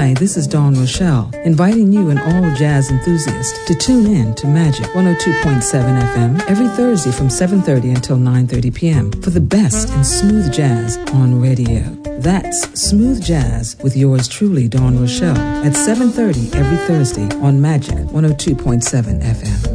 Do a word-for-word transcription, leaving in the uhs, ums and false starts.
Hi, this is Dawn Rochelle, inviting you and all jazz enthusiasts to tune in to Magic one oh two point seven F M every Thursday from seven thirty until nine thirty p.m. for the best in smooth jazz on radio. That's Smooth Jazz with yours truly, Dawn Rochelle, at seven thirty every Thursday on Magic one oh two point seven F M.